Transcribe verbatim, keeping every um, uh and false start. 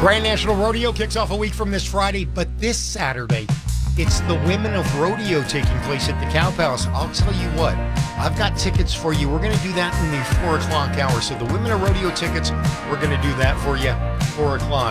Grand National Rodeo kicks off a week from this Friday, but this Saturday, it's the Women of Rodeo taking place at the Cow Palace. I'll tell you what, I've got tickets for you. We're going to do that in the four o'clock hour. So the Women of Rodeo tickets, we're going to do that for you, four o'clock.